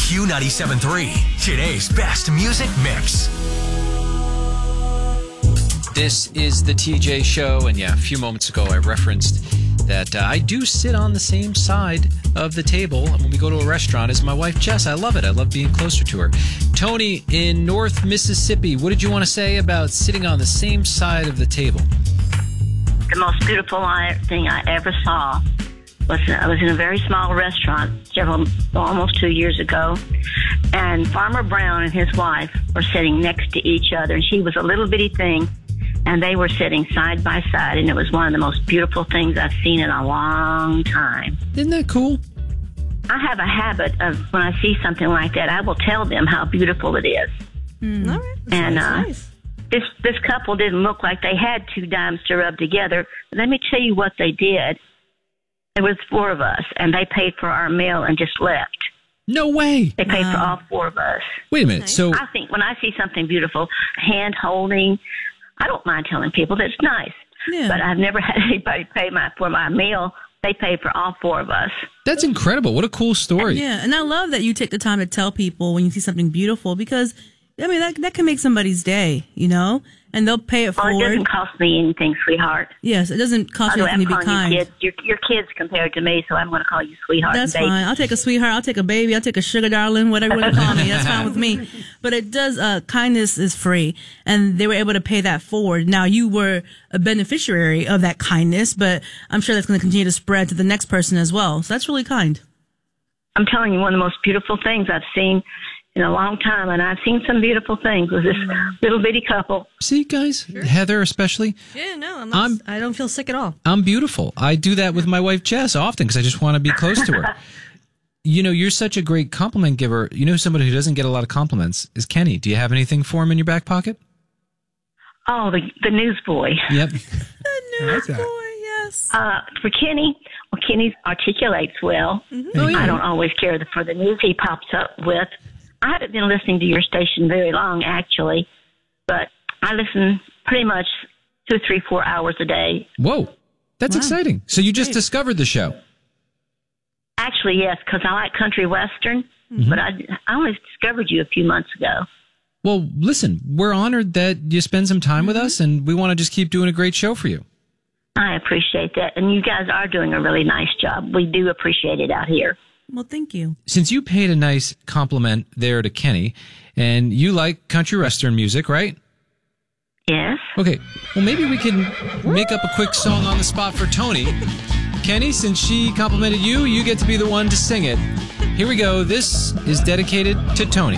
Q97.3, today's best music mix. This is the TJ Show, and a few moments ago I referenced that I do sit on the same side of the table when we go to a restaurant as my wife Jess. I love it. I love being closer to her. Tony in North Mississippi, what did you want to say about sitting on the same side of the table? The most beautiful thing I ever saw was I was in a very small restaurant almost 2 years ago, and Farmer Brown and his wife were sitting next to each other, and she was a little bitty thing, and they were sitting side by side, and it was one of the most beautiful things I've seen in a long time. Isn't that cool? I have a habit of when I see something like that, I will tell them how beautiful it is. All right. And nice. This couple didn't look like they had two dimes to rub together. Let me tell you what they did. There was four of us, and they paid for our meal and just left. No way. They paid for all four of us. Wait a minute. So I think when I see something beautiful, hand holding, I don't mind telling people that it's nice. Yeah. But I've never had anybody pay for my meal. They paid for all four of us. that's incredible. What a cool story. Yeah, and I love that you take the time to tell people when you see something beautiful, because I mean that can make somebody's day, and they'll pay it Well, forward. it doesn't cost me anything, sweetheart. Yes, it doesn't cost you anything to be kind. Your kids compared to me, so I'm going to call you sweetheart. That's and baby. fine. I'll take a sweetheart. I'll take a baby. I'll take a sugar darling, whatever you want to call me. That's fine with me. But it does, kindness is free. And they were able to pay that forward. Now, you were a beneficiary of that kindness, but I'm sure that's going to continue to spread to the next person as well. So that's really kind. I'm telling you, one of the most beautiful things I've seen in a long time, and I've seen some beautiful things with this little bitty couple. See, guys, Heather especially. Yeah, no, I don't feel sick at all. I'm beautiful. I do that with my wife Jess often because I just want to be close to her. You're such a great compliment giver. Somebody who doesn't get a lot of compliments is Kenny. Do you have anything for him in your back pocket? Oh, the newsboy. Yep. The newsboy, yes. For Kenny, Kenny articulates well. Oh, yeah. I don't always care for the news he pops up with. I haven't been listening to your station very long, actually, but I listen pretty much 2, 3, 4 hours a day. Whoa. That's exciting. So you just discovered the show. Actually, yes, because I like country western, but I only discovered you a few months ago. Well, listen, we're honored that you spend some time with us, and we want to just keep doing a great show for you. I appreciate that, and you guys are doing a really nice job. We do appreciate it out here. Well, thank you. Since you paid a nice compliment there to Kenny, and you like country western music, right? Yes. Okay, well, maybe we can make up a quick song on the spot for Tony. Kenny, since she complimented you, you get to be the one to sing it. Here we go. This is dedicated to Tony.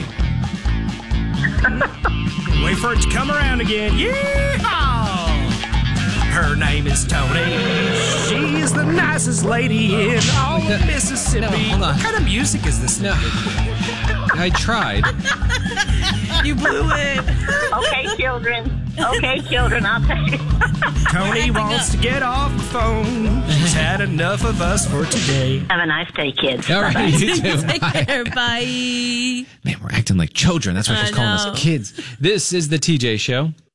Wait for it to come around again. Yeehaw! Her name is Tony. She's the nicest lady in all of Mississippi. No, hold on. What kind of music is this? No, I tried. You blew it. Okay, children, I'll take it. Tony wants to get off the phone. She's had enough of us for today. Have a nice day, kids. All right, you too. Take Bye. care. Bye. Man, we're acting like children. That's why she's calling us kids. This is the TJ Show.